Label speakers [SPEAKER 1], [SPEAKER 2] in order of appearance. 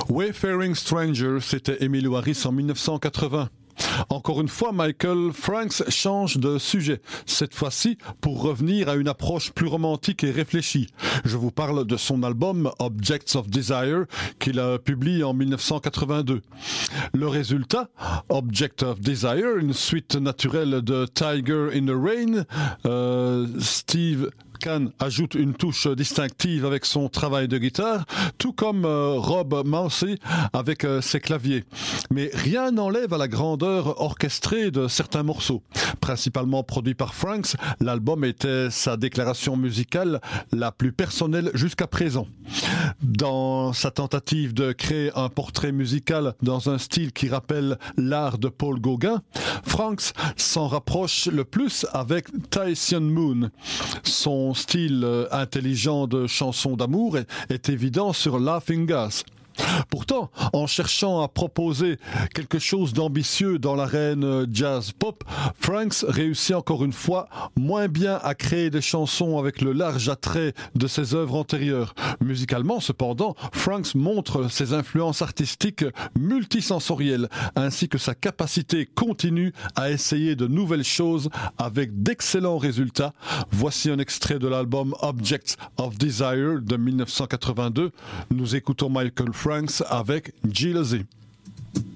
[SPEAKER 1] Wayfaring Stranger, c'était Emmylou Harris en 1980. Encore une fois, Michael Franks change de sujet, cette fois-ci pour revenir à une approche plus romantique et réfléchie. Je vous parle de son album Objects of Desire qu'il a publié en 1982. Le résultat, Object of Desire, une suite naturelle de Tiger in the Rain, Steve Kahn ajoute une touche distinctive avec son travail de guitare, tout comme Rob Moussey avec ses claviers. Mais rien n'enlève à la grandeur orchestrée de certains morceaux. Principalement produit par Franks, l'album était sa déclaration musicale la plus personnelle jusqu'à présent. Dans sa tentative de créer un portrait musical dans un style qui rappelle l'art de Paul Gauguin, Franks s'en rapproche le plus avec Tyson Moon. Son style intelligent de chanson d'amour est évident sur Laughing Gas. Pourtant, en cherchant à proposer quelque chose d'ambitieux dans l'arène jazz-pop, Franks réussit encore une fois moins bien à créer des chansons avec le large attrait de ses œuvres antérieures. Musicalement, cependant, Franks montre ses influences artistiques multisensorielles, ainsi que sa capacité continue à essayer de nouvelles choses avec d'excellents résultats. Voici un extrait de l'album Objects of Desire de 1982. Nous écoutons Michael Franks avec Jealousy.